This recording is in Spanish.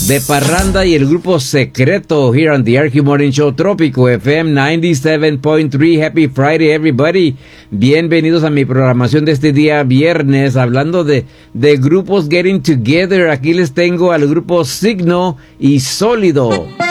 de Parranda y el grupo Secreto here on the RQ Morning Show Trópico FM 97.3. Happy Friday, everybody. Bienvenidos a mi programación de este día viernes, hablando de grupos getting together. Aquí les tengo al grupo Signo y Sólido.